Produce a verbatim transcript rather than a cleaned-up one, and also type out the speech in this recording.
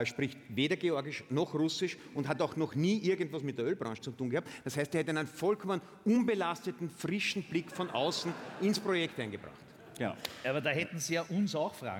Er spricht weder Georgisch noch Russisch und hat auch noch nie irgendwas mit der Ölbranche zu tun gehabt. Das heißt, er hätte einen vollkommen unbelasteten, frischen Blick von außen ins Projekt eingebracht. Genau. Aber da hätten Sie ja uns auch fragen